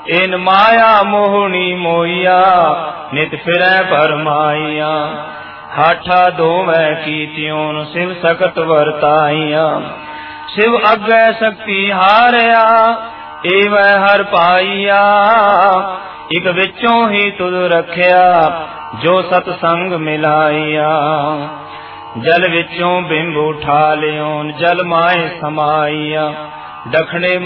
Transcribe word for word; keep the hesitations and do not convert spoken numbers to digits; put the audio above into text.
इन माया मोहनी मोहिया नित फिरै भरमाइया। हाठा दोवै कीतियों शिव सकत वरताइया। शिव अग्गै शक्ति हारिया एवै हर पाइया। इक विचों ही तुद रखिया जो सतसंग मिलाइया। जल विचों बिंब उठा लियोन जल माए समाइया। दखने